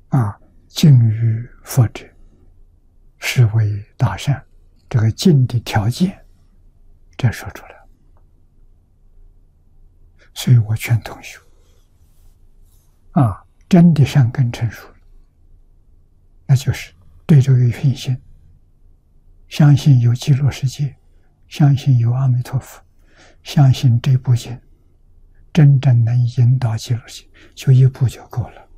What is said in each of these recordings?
啊，敬于佛者，是为大善。这个敬的条件，这说出来了。所以我劝同学啊，真的善根成熟了，那就是对这个运行，相信有极乐世界，相信有阿弥陀佛，相信这部经真正能引导极乐世界，就一步就够了。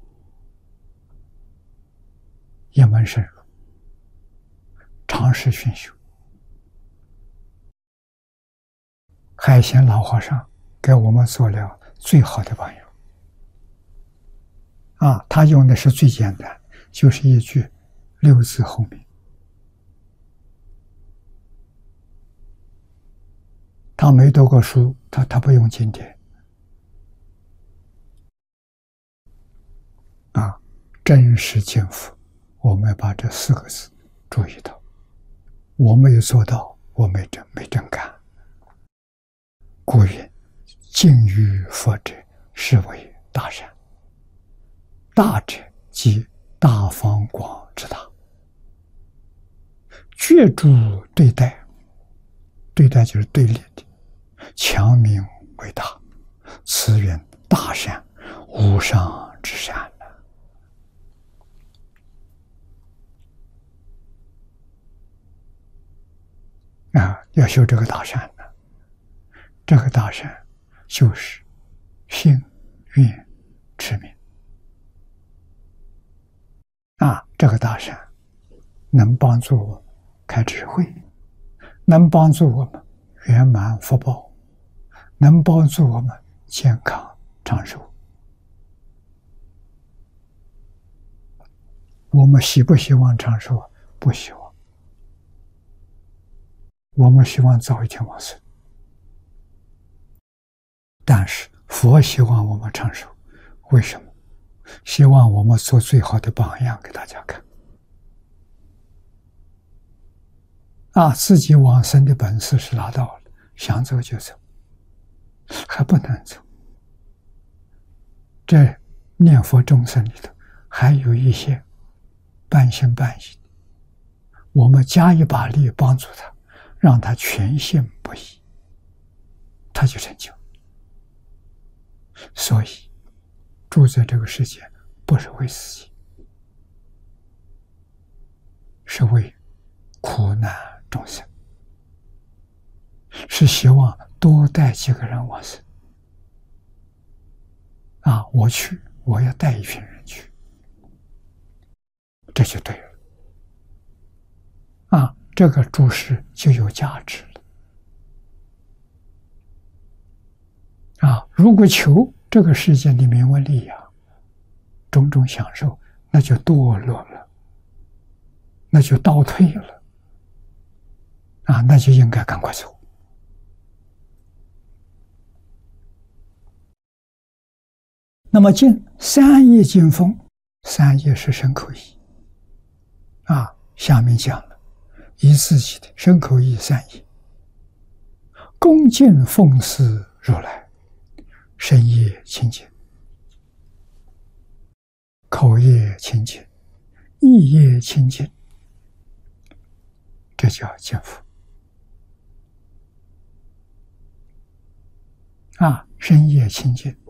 一门深入，长时熏修。海贤老和尚给我们做了最好的榜样啊！他用的是最简单，就是一句六字后面。他没读过书，他不用经典啊，真实敬佛。我们把这4个字注意到，我没有做到，我没真干。故云：敬于佛者，是为大善。大者，即大方广之大。决诸对待，对待就是对立的，强名为大，此云大善，无上之善。要修这个大善呢，这个大善就是信愿持名这个大善能帮助我们开智慧，能帮助我们圆满福报，能帮助我们健康长寿。我们希不希望长寿？不希望。我们希望早一天往生，但是佛希望我们长寿，为什么？希望我们做最好的榜样给大家看。自己往生的本事是拿到了，想走就走，还不能走。这念佛众生里头还有一些半信半疑，我们加一把力帮助他，让他全信不疑，他就成就。所以住在这个世界不是为自己，是为苦难众生，是希望多带几个人往生。我去，我要带一群人去，这就对了。这个注释就有价值了。如果求这个世界的名闻利养、种种享受，那就堕落了，那就倒退了。那就应该赶快走。那么敬三业敬奉，三业是身口意下面讲了，以自己的身口意三业恭敬奉事如来，身业清净，口业清净，意业清净，这叫敬佛。身业清净，